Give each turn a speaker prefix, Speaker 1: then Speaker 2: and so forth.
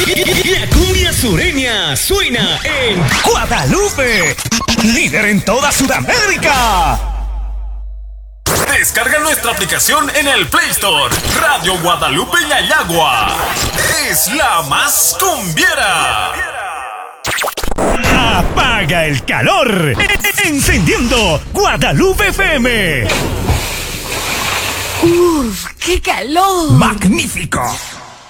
Speaker 1: La cumbia sureña suena en
Speaker 2: Guadalupe, líder en toda Sudamérica.
Speaker 3: Descarga nuestra aplicación en el Play Store. Radio Guadalupe Yayagua es la más cumbiera.
Speaker 2: Apaga el calor, encendiendo Guadalupe FM.
Speaker 4: ¡Uf, qué calor!
Speaker 2: ¡Magnífico!